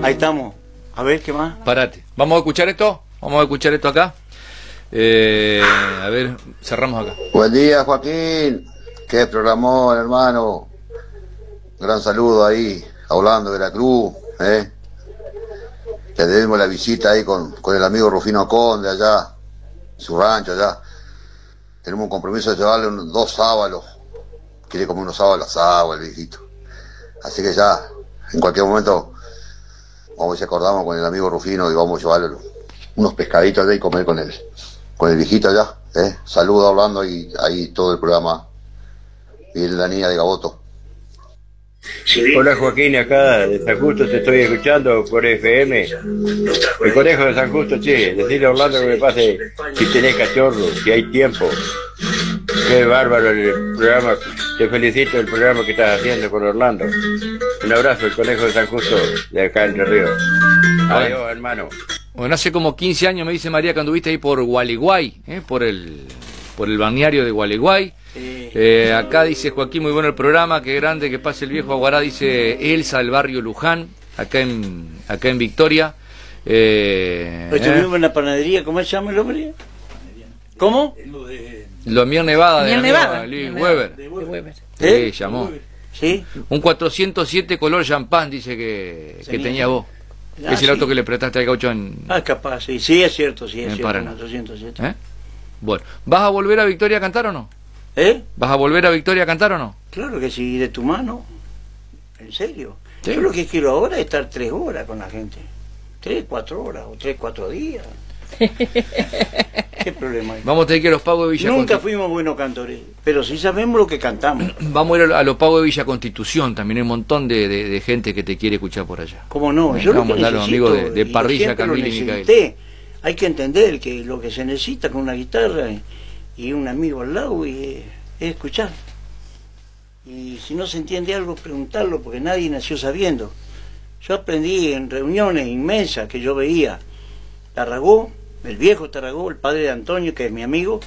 Ahí estamos. A ver, ¿qué más? Parate. ¿Vamos a escuchar esto? Vamos a escuchar esto acá. A ver, cerramos acá. Buen día, Joaquín. Qué programón, hermano. Gran saludo ahí, a Orlando, Veracruz. Le debemos la visita ahí con el amigo Rufino Conde allá, su rancho allá. Tenemos un compromiso de llevarle 2 sábalos. Quiere comer unos sábalos asados el viejito. Así que ya, en cualquier momento, vamos a ver si acordamos con el amigo Rufino y vamos a llevarle unos pescaditos allá y comer con el viejito allá. Saludos a Orlando y ahí todo el programa. Miguel la niña de Gaboto. Hola Joaquín, acá de San Justo te estoy escuchando por FM. El conejo de San Justo, che, decirle a Orlando que me pase si tenés cachorro, si hay tiempo. Qué bárbaro el programa, te felicito el programa que estás haciendo con Orlando. Un abrazo, el conejo de San Justo, de acá Entre Ríos. Adiós, hermano. Bueno, hace como 15 años me dice María que anduviste ahí por Gualeguay, por el balneario de Gualeguay. Acá dice Joaquín, muy bueno el programa, qué grande que pase el viejo Aguará, dice Elsa del barrio Luján, acá en Victoria. Estuvimos en la panadería, ¿cómo se llama el hombre? ¿Cómo? Lo Mier Nevada de Luis Weber. Sí, llamó. ¿Sí? Un 407 color champán dice que tenía vos. Es el auto que le prestaste al gaucho en... capaz, sí, es cierto, en Paraná. 407. Bueno, ¿vas a volver a Victoria a cantar o no? ¿Vas a volver a Victoria a cantar o no? Claro que sí, de tu mano. ¿En serio? ¿Sí? Yo lo que quiero ahora es estar 3 horas con la gente. 3, 4 horas, o 3, 4 días. ¿Qué problema hay? Vamos a tener que ir a los pagos de Villa Nunca fuimos buenos cantores, pero sí sabemos lo que cantamos. Vamos a ir a los pagos de Villa Constitución, también hay un montón de gente que te quiere escuchar por allá. ¿Cómo no? Yo lo que vamos a los amigos de Parrilla, Camila y Micael. Hay que entender que lo que se necesita con una guitarra y un amigo al lado es escuchar. Y si no se entiende algo, preguntarlo, porque nadie nació sabiendo. Yo aprendí en reuniones inmensas que yo veía Tarragó, el viejo Tarragó, el padre de Antonio, que es mi amigo,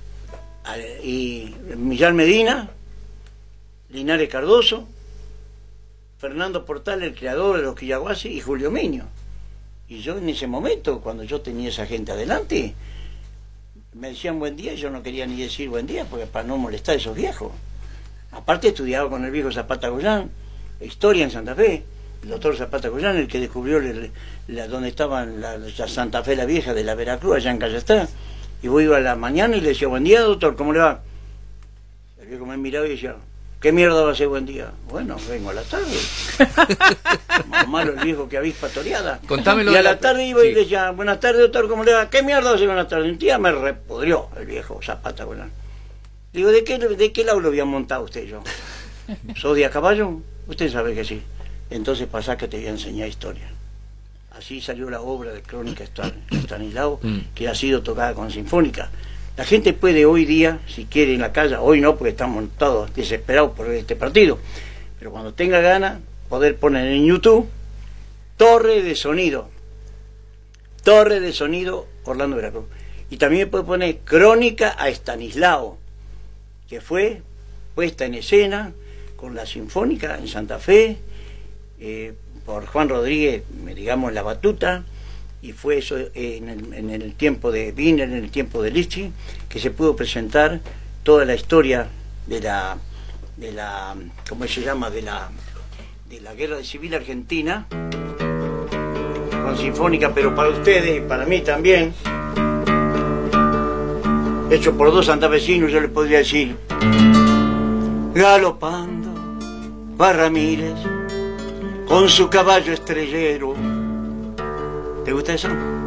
y Millán Medina, Linares Cardoso, Fernando Portal, el creador de los Quillaguasi, y Julio Miño. Y yo en ese momento, cuando yo tenía esa gente adelante, me decían buen día y yo no quería ni decir buen día, porque para no molestar a esos viejos. Aparte estudiaba con el viejo Zapata Goyán, historia en Santa Fe, el doctor Zapata Goyán, el que descubrió donde estaban la Santa Fe la Vieja de la Veracruz, allá en Callastá. Y yo iba a la mañana y le decía, buen día doctor, ¿cómo le va? El viejo me miraba y decía, ¿qué mierda va a ser buen día? Bueno, vengo a la tarde. Más malo el viejo que avispa toreada. Contámelo. Y a la tarde iba y le decía, buenas tardes doctor, ¿cómo le va? ¿Qué mierda va a ser buenas tardes? Un día me repudrió el viejo Zapata Goyán. Digo, ¿de qué lado lo había montado usted yo? ¿Sos de a caballo? Usted sabe que sí. Entonces pasá que te voy a enseñar historia. Así salió la obra de Crónica Estanislao, que ha sido tocada con sinfónica. La gente puede hoy día, si quiere en la calle, hoy no, porque estamos todos desesperados por este partido, pero cuando tenga ganas, poder poner en YouTube Torre de Sonido Orlando Veracruz. Y también puede poner Crónica a Estanislao, que fue puesta en escena con la Sinfónica en Santa Fe, por Juan Rodríguez, digamos, la batuta, y fue eso en el tiempo de Wiener, en el tiempo de Liszt, que se pudo presentar toda la historia de la ¿cómo se llama? de la Guerra Civil Argentina, con sinfónica, pero para ustedes y para mí también, hecho por 2 santafesinos, yo les podría decir, galopando va Ramírez con su caballo estrellero. ¿Te gusta eso?